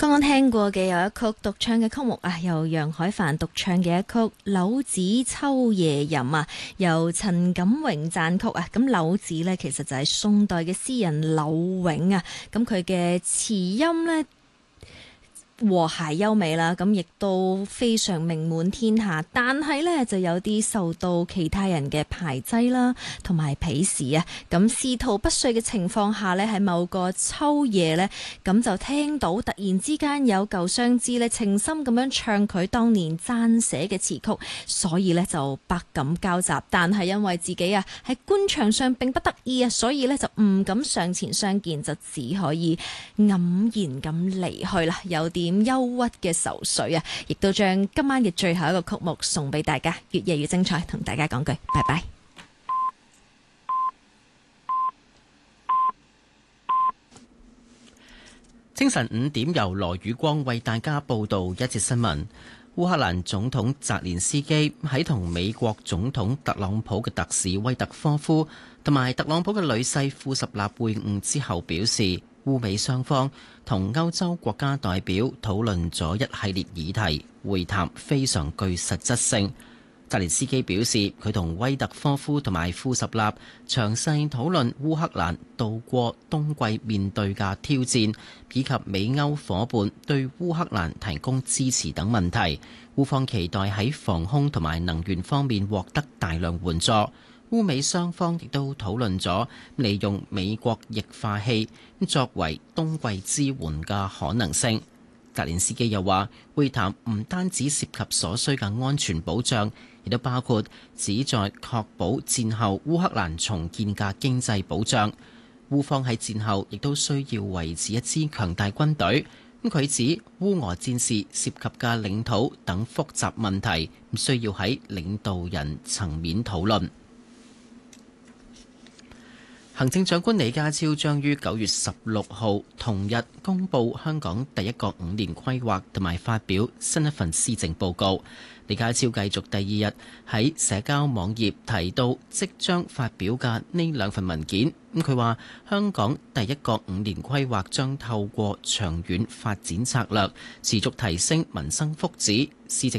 剛剛聽過嘅有一曲獨唱嘅曲目啊，由楊海帆獨唱嘅一曲《柳子秋夜吟》啊，由陳錦榮撰曲啊。咁柳子呢，其實就係宋代嘅詩人柳永啊。咁佢嘅詞音呢，和諧優美啦，咁亦都非常名滿天下，但係呢，就有啲受到其他人嘅排擠啦，同埋鄙視啊。咁仕途不遂嘅情況下呢，喺某個秋夜呢，咁就聽到突然之間有舊相知呢，情深咁樣唱佢當年撰寫嘅詞曲，所以呢，就百感交集。但係因為自己啊喺官場上並不得意啊，所以呢，就唔敢上前相見，就只可以黯然咁離去啦。有啲憂鬱嘅愁緒啊，亦都將今晚嘅最後一個曲目送俾大家，越夜越精彩，同大家講句拜拜。 清晨5點，由羅宇光為大家報道一節新聞。烏克蘭總統澤連斯基喺同美國總統特朗普嘅特使威特科夫同埋特朗普嘅女婿庫什納會晤之後表示，烏美雙方同歐洲國家代表討論咗一系列議題，會談非常具實質性。澤連斯基表示，佢同威特科夫同埋庫什納詳細討論烏克蘭度過冬季面對嘅挑戰，以及美歐夥伴對烏克蘭提供支持等問題。烏方期待喺防空同埋能源方面獲得大量援助。烏美雙方亦都討論咗利用美國液化氣作為冬季支援嘅可能性。澤連斯基又話，會談唔單止涉及所需嘅安全保障，亦都包括旨在確保戰後烏克蘭重建嘅經濟保障。烏方喺戰後亦都需要維持一支強大軍隊。佢指烏俄戰事涉及嘅領土等複雜問題，需要喺領導人層面討論。行政長官李家超將於9月16號同日公布香港第一個5年規劃同埋發表新一份施政報告。李家超繼續第二日喺社交網頁提到即將發表嘅呢兩份文件。佢話香港第一個5年規劃將透過長遠發展策略，持續提升民生福祉。施政